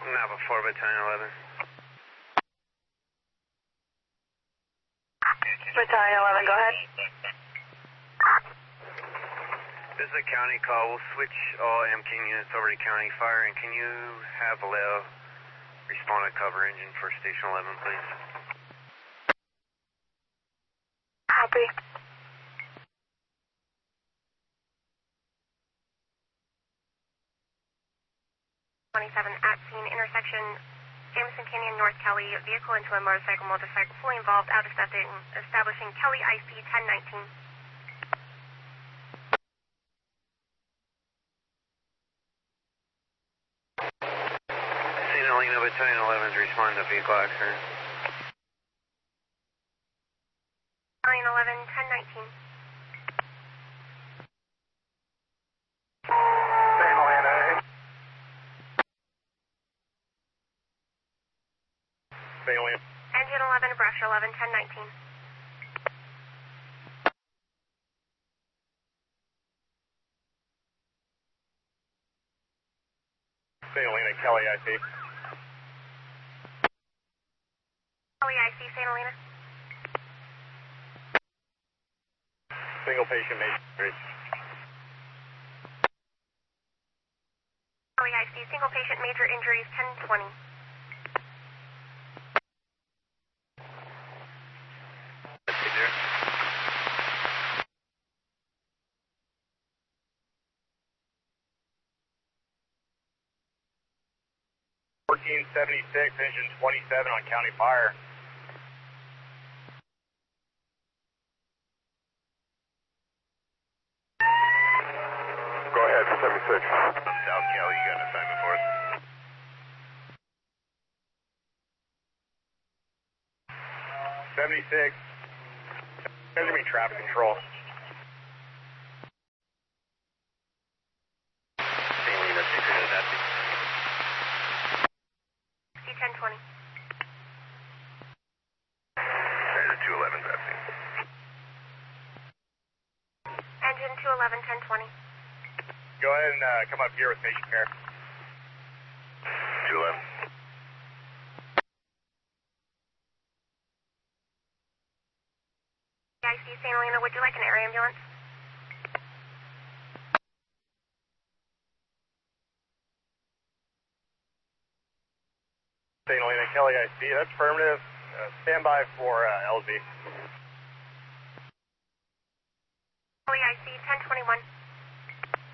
Napa 4 Battalion 11. Battalion 11, go ahead. This is a county call. We'll switch all MK units over to county fire, and can you have Vallejo respond to cover engine for Station 11, please? Copy. At scene, intersection Jameson Canyon, North Kelly, vehicle into a motorcycle, fully involved, out of stepping, establishing Kelly IC 1019. St. Helena Battalion 11 is responding to vehicle accident. Battalion 11, 1019. Engine 11, brush 11, 1019. St. Helena, Kelly IC. Kelly IC, St. Helena. Single patient major injuries. Kelly IC, single patient major injuries, 1020. .76, engine 27 on county fire. Go ahead, 76. South Kelly, you got an assignment for us? 76. There's going to be traffic control. St. Helena, secret that's it. C1020. There's a 211 Pepsi. Engine 211, 1020. Go ahead and come up here with patient care. 211. IC, St. Helena, would you like an air ambulance? St. Helena, Kelly IC, that's affirmative. Stand by for LZ. Kelly IC, 1021.